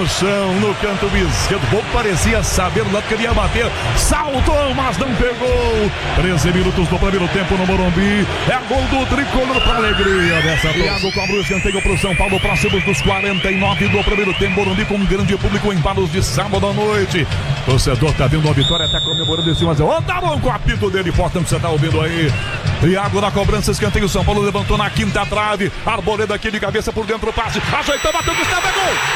no chão, no canto esquerdo. Bom, parecia saber o lado que ele ia bater. Saltou, mas não pegou. 13 minutos do primeiro tempo no Morumbi. É gol do tricolor para alegria dessa. Thiago cobra o escanteio para o São Paulo. Próximos dos 49 do primeiro tempo. Morumbi com um grande público em paros de sábado à noite. O torcedor tá vendo a vitória, até comemorando em cima. Ô, tá bom com o apito dele, portanto, você tá ouvindo aí. Thiago na cobrança, escanteio. São Paulo levantou na quinta trave. Arboleda aqui de cabeça por dentro, passe. Ajeitou, bateu, Gustavo, é gol!